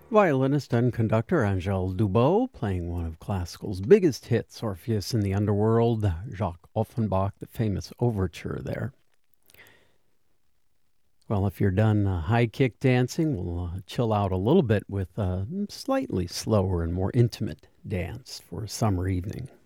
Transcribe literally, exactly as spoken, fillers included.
Violinist and conductor Angèle Dubot playing one of classical's biggest hits, Orpheus in the Underworld, Jacques Offenbach, the famous overture there. Well, if you're done uh, high kick dancing, we'll uh, chill out a little bit with a slightly slower and more intimate dance for a summer evening.